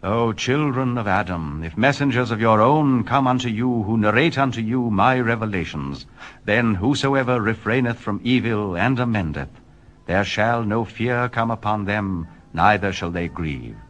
O children of Adam, if messengers of your own come unto you, who narrate unto you my revelations, then whosoever refraineth from evil and amendeth, there shall no fear come upon them, neither shall they grieve.